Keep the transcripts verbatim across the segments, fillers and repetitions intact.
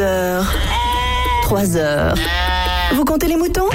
heures, trois heures. Vous comptez les moutons?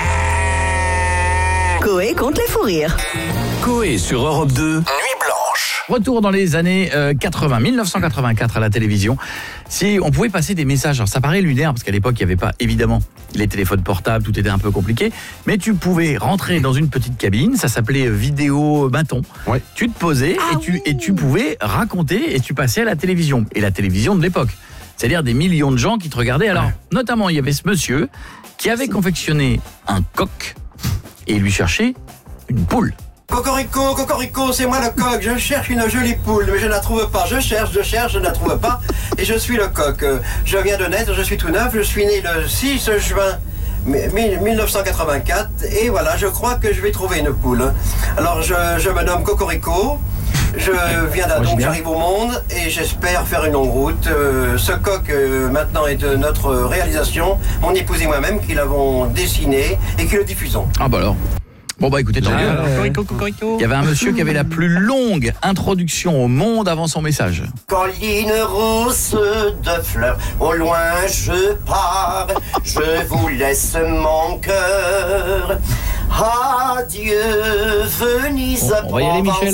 Coé compte les fous rires. Coé sur Europe deux, Nuit Blanche. Retour dans les années euh, quatre-vingts, dix-neuf cent quatre-vingt-quatre à la télévision. Si on pouvait passer des messages, alors ça paraît lunaire parce qu'à l'époque il n'y avait pas évidemment les téléphones portables, tout était un peu compliqué, mais tu pouvais rentrer dans une petite cabine, ça s'appelait vidéo bâton. Ouais. Tu te posais ah et tu oui. et tu pouvais raconter et tu passais à la télévision et la télévision de l'époque. C'est-à-dire des millions de gens qui te regardaient. Alors, ouais. notamment il y avait ce monsieur qui avait confectionné un coq et il lui cherchait une poule. Cocorico, cocorico, c'est moi le coq, je cherche une jolie poule, mais je ne la trouve pas, je cherche, je cherche, je ne la trouve pas, et je suis le coq. Je viens de naître, je suis tout neuf, je suis né le six juin mille neuf cent quatre-vingt-quatre, et voilà, je crois que je vais trouver une poule. Alors je, je me nomme Cocorico, je viens d'Adam, j'arrive au monde, et j'espère faire une longue route. Euh, ce coq, euh, maintenant, est de notre réalisation, mon épouse et moi-même qui l'avons dessiné, et qui le diffusons. Ah bah alors Bon bah écoutez, tant mieux. Il y avait un monsieur qui avait la plus longue introduction au monde avant son message. Colline rousse de fleurs, au loin je pars, je vous laisse mon cœur. Adieu, Venise, bon, on va y aller, Michel.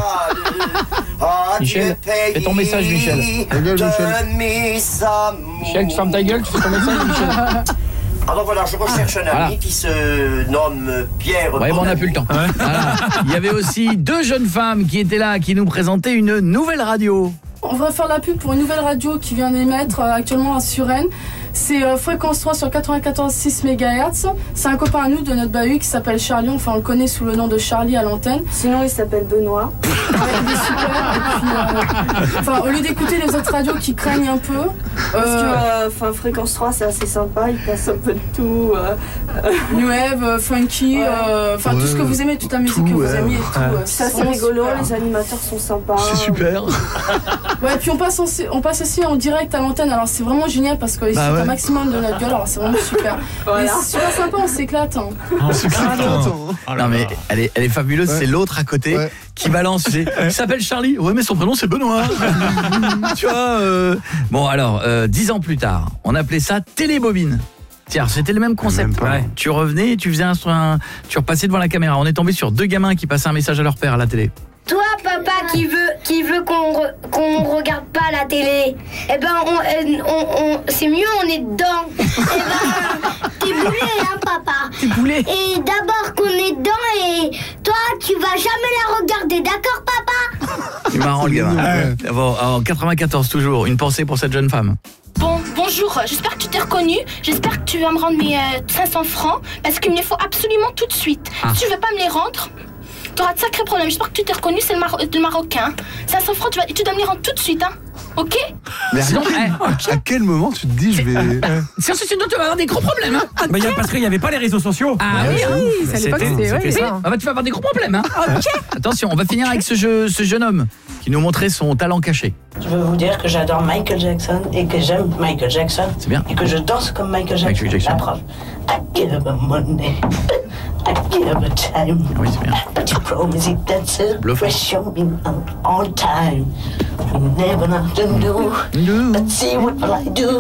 Adieu, Michel, fais ton message, Michel. Ta gueule, Michel. Michel, tu fermes ta gueule, tu fais ton message, Michel. Alors voilà, je recherche un ami voilà. qui se nomme Pierre. Ouais, bon, on n'a plus le temps. Ouais. Voilà. Il y avait aussi deux jeunes femmes qui étaient là, qui nous présentaient une nouvelle radio. On va faire la pub pour une nouvelle radio qui vient d'émettre euh, actuellement à Suresnes. C'est euh, Fréquence trois sur quatre-vingt-quatorze virgule six mégahertz. C'est un copain à nous de notre bahut qui s'appelle Charlie. Enfin, on le connaît sous le nom de Charlie à l'antenne. Sinon, il s'appelle Benoît. Ouais, il est super. Et puis, euh, enfin, au lieu d'écouter les autres radios qui craignent un peu. Euh, Parce que enfin, euh, Fréquence trois, c'est assez sympa. Il passe un peu de tout. Euh, New Wave, euh, funky, enfin ouais. euh, tout ce que vous aimez, toute la musique tout, que vous ouais. aimez. Et tout, ouais. Ça, c'est rigolo. Super. Les animateurs sont sympas. C'est super. Ouais, et puis on passe, aussi, on passe aussi en direct à l'antenne. Alors, c'est vraiment génial parce qu'ils bah, sont ouais. un maximum de notre gueule. Alors, c'est vraiment super. Voilà. C'est super sympa, on s'éclate. Hein. On s'éclate. Non, mais elle est, elle est fabuleuse. Ouais. C'est l'autre à côté ouais. qui balance. Il s'appelle Charlie. Ouais, mais son prénom, c'est Benoît. Tu vois. Euh... Bon, alors, euh, dix ans plus tard, on appelait ça télébobine. Tiens, c'était le même concept. Même ouais. Tu revenais et tu faisais un, un, tu repassais devant la caméra. On est tombé sur deux gamins qui passaient un message à leur père à la télé. Toi, papa, qui veut, qui veut qu'on re, qu'on regarde pas la télé, eh ben, on, on, on, c'est mieux, on est dedans. Eh ben, t'es boulé, hein, papa. T'es boulé. Et d'abord qu'on est dedans et toi, tu vas jamais la regarder, d'accord, papa? C'est marrant, le gamin. Ouais. Bon, en quatre-vingt-quatorze, toujours, une pensée pour cette jeune femme. Bon, bonjour, j'espère que tu t'es reconnu. J'espère que tu vas me rendre mes euh, cinq cents francs parce qu'il me les faut absolument tout de suite. Ah. Si tu veux pas me les rendre, tu auras de sacrés problèmes. J'espère que tu t'es reconnu, c'est le, Mar- le Marocain. cinq cents francs, tu, vas, tu dois me les rendre tout de suite, hein. Ok? Mais sinon, à, à quel moment tu te dis je vais... Sinon, sinon tu vas avoir des gros problèmes, hein. Okay. Mais y a, parce qu'il n'y avait pas les réseaux sociaux. Ah oui, oui, c'est à l'époque, c'était, c'était ça. Hein. Ah bah, tu vas avoir des gros problèmes, hein. Ok. Attention, on va finir avec ce, jeu, ce jeune homme qui nous montrait son talent caché. Je veux vous dire que j'adore Michael Jackson et que j'aime Michael Jackson. C'est bien. Et que je danse comme Michael Jackson. Michael Jackson. La preuve. I give him a money. I give him a time. Oui, c'est bien. But you promise it, that's it. Bluff. Show me on time. You never know to do. Let's see what will I do.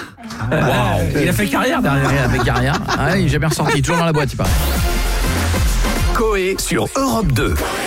Ah, il a fait carrière derrière. Il a fait carrière. Ah, il est jamais ressorti. Toujours dans la boîte, il paraît. Coé sur Europe deux.